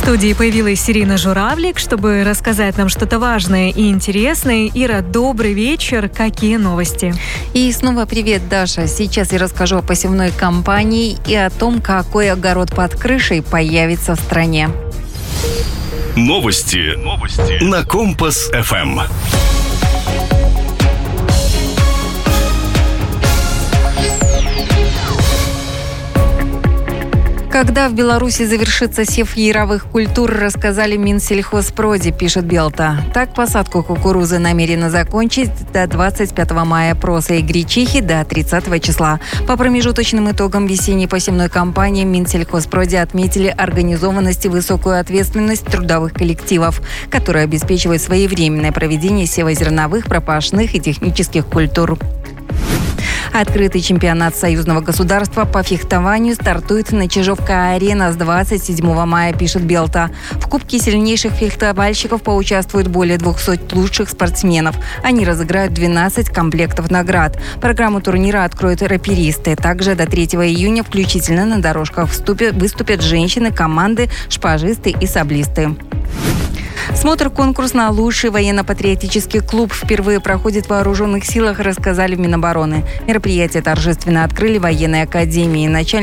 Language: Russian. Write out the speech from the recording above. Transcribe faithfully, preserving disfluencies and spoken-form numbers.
В студии появилась Ирина Журавлик, чтобы рассказать нам что-то важное и интересное. Ира, добрый вечер. Какие новости? И снова привет, Даша. Сейчас я расскажу о посевной кампании и о том, какой огород под крышей появится в стране. Новости. Новости. На Компас-эф эм. Когда в Беларуси завершится сев яровых культур, рассказали Минсельхозпроде, пишет Белта. Так, посадку кукурузы намерены закончить до двадцать пятого мая, проса и гречихи до тридцатого числа. По промежуточным итогам весенней посевной кампании Минсельхозпроде отметили организованность и высокую ответственность трудовых коллективов, которые обеспечивают своевременное проведение сева зерновых, пропашных и технических культур. Открытый чемпионат союзного государства по фехтованию стартует на Чижовка-арена с двадцать седьмого мая, пишет Белта. В Кубке сильнейших фехтовальщиков поучаствуют более двухсот лучших спортсменов. Они разыграют двенадцать комплектов наград. Программу турнира откроют раперисты. Также до третьего июня включительно на дорожках вступят, выступят женщины, команды, шпажисты и саблисты. Смотр-конкурс на лучший военно-патриотический клуб впервые проходит в Вооруженных силах, рассказали в Минобороны. Мероприятие торжественно открыли в военной академии. Начальник